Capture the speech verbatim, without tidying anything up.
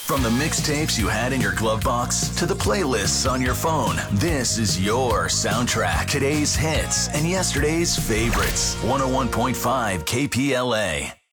From the mixtapes you had in your glove box to the playlists on your phone, this is your soundtrack. Today's hits and yesterday's favorites. one oh one point five K P L A.